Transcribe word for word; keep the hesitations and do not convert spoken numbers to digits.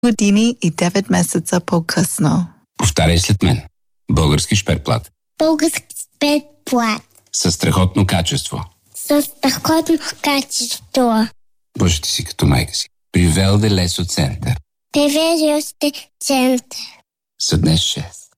Години и девет месеца по-късно. Повтаряй след мен. Български шперплат. Български шперплат. Със страхотно качество. Със страхотно качество. Боже, ти си като майка си. При Велде Лесо Център. При Велде Лесо Център. Са днес шест.